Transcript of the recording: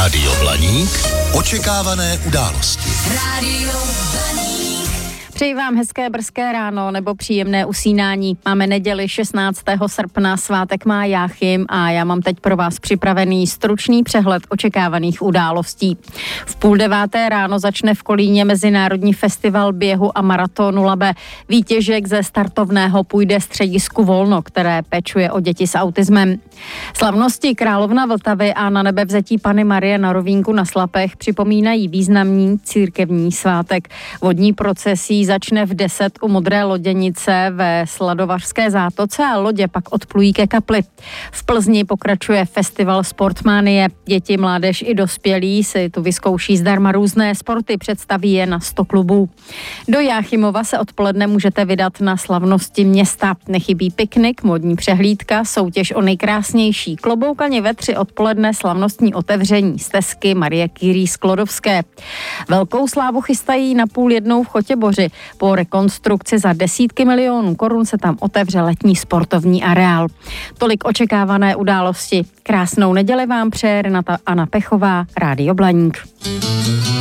Rádio Blaník. Očekávané události. Rádio Blaník. Přeji vám hezké brzké ráno nebo příjemné usínání. Máme neděli 16. srpna, svátek má Jáchym a já mám teď pro vás připravený stručný přehled očekávaných událostí. V 8:30 ráno začne v Kolíně Mezinárodní festival běhu a maratonu Labe. Výtěžek ze startovného půjde středisku Volno, které pečuje o děti s autismem. Slavnosti Královna Vltavy a na nebevzetí Panny Marie na Rovínku na Slapech připomínají významný církevní svátek. Vodní procesí začne v 10 u Modré loděnice ve Sladovařské zátoce a lodě pak odplují ke kapli. V Plzni pokračuje festival Sportmanie. Děti, mládež i dospělí si tu vyzkouší zdarma různé sporty, představí je na 100 klubů. Do Jáchymova se odpoledne můžete vydat na slavnosti města. Nechybí piknik, modní přehlídka, soutěž o nejkrásnější klobouk ani ve 3 odpoledne slavnostní otevření stezky Marie Curie Sklodovské. Velkou slávu chystají na 12:30 v Chotěboři. Po rekonstrukci za desítky milionů korun se tam otevře letní sportovní areál. Tolik očekávané události. Krásnou neděli vám přeje Renata Anna Pechová, Rádio Blaník.